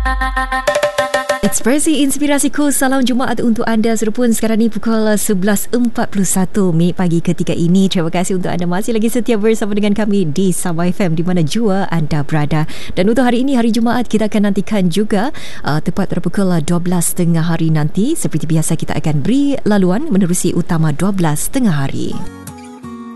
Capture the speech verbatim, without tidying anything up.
Ekspresi Inspirasiku, salam Jumaat untuk anda. Sudah pun sekarang ni pukul sebelas empat puluh satu minit pagi ketika ini. Terima kasih untuk anda masih lagi setia bersama dengan kami di Sabah F M di mana jua anda berada. Dan untuk hari ini, hari Jumaat, kita akan nantikan juga uh, tepat pada pukul dua belas tengah hari nanti. Seperti biasa, kita akan beri laluan menerusi utama dua belas tengah hari.